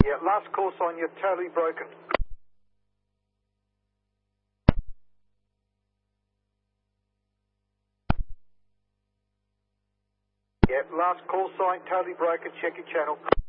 Yeah, last call sign, you're totally broken. Yeah, last call sign, totally broken. Check your channel.